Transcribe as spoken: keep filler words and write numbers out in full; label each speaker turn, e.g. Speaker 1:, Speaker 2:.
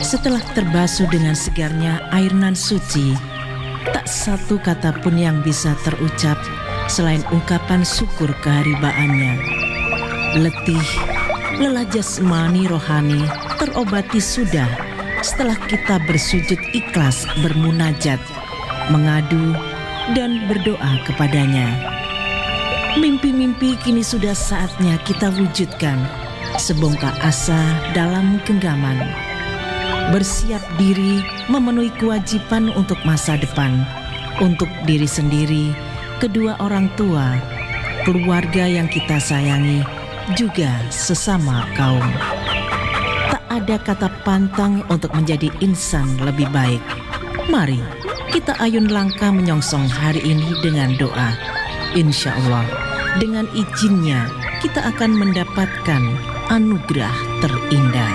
Speaker 1: Setelah terbasuh dengan segarnya air nan suci, tak satu kata pun yang bisa terucap selain ungkapan syukur keharibaannya. Letih, lelah jasmani rohani terobati sudah setelah kita bersujud ikhlas bermunajat, mengadu dan berdoa kepadanya. Mimpi-mimpi kini sudah saatnya kita wujudkan, sebongkah asa dalam genggaman. Bersiap diri memenuhi kewajiban untuk masa depan, untuk diri sendiri, kedua orang tua, keluarga yang kita sayangi, juga sesama kaum. Tak ada kata pantang untuk menjadi insan lebih baik. Mari kita ayun langkah menyongsong hari ini dengan doa. Insya Allah, dengan izinnya kita akan mendapatkan anugerah terindah.